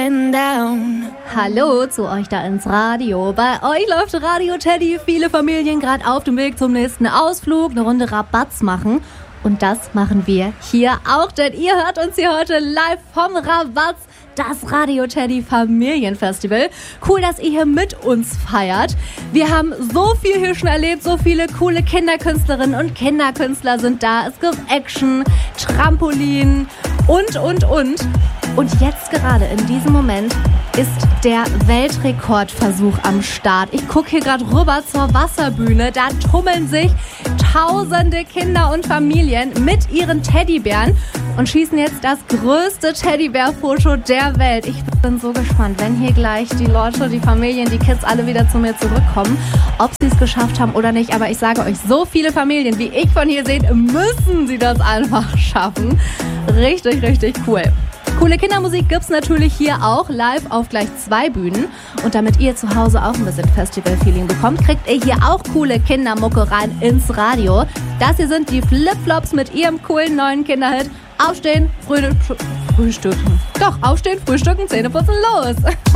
getting down. Hallo zu euch da ins Radio. Bei euch läuft Radio Teddy. Viele Familien gerade auf dem Weg zum nächsten Ausflug, eine Runde Rabatz machen. Und das machen wir hier auch, denn ihr hört uns hier heute live vom Rabatz, das Radio Teddy Familienfestival. Cool, dass ihr hier mit uns feiert. Wir haben so viel hier schon erlebt, so viele coole Kinderkünstlerinnen und Kinderkünstler sind da. Es gibt Action, Trampolin und. Und jetzt gerade in diesem Moment ist der Weltrekordversuch am Start. Ich gucke hier gerade rüber zur Wasserbühne. Da tummeln sich tausende Kinder und Familien mit ihren Teddybären und schießen jetzt das größte Teddybär-Foto der Welt. Ich bin so gespannt, wenn hier gleich die Leute, die Familien, die Kids alle wieder zu mir zurückkommen, ob sie es geschafft haben oder nicht. Aber ich sage euch, so viele Familien, wie ich von hier sehe, müssen sie das einfach schaffen. Richtig, richtig cool. Coole Kindermusik gibt's natürlich hier auch live auf gleich 2 Bühnen. Und damit ihr zu Hause auch ein bisschen Festival-Feeling bekommt, kriegt ihr hier auch coole Kindermucke rein ins Radio. Das hier sind die Flipflops mit ihrem coolen neuen Kinderhit. Aufstehen, frühstücken. Doch, aufstehen, frühstücken, Zähne putzen, los!